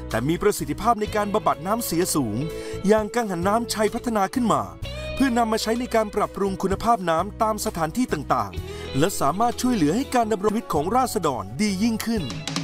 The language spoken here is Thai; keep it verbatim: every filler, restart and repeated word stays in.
แต่มีประสิทธิภาพในการบำบัดน้ำเสียสูงอย่างกังหันน้ำชัยพัฒนาขึ้นมาเพื่อนำมาใช้ในการปรับปรุงคุณภาพน้ำตามสถานที่ต่างๆและสามารถช่วยเหลือให้การดำรงชีวิตของราษฎรดียิ่งขึ้น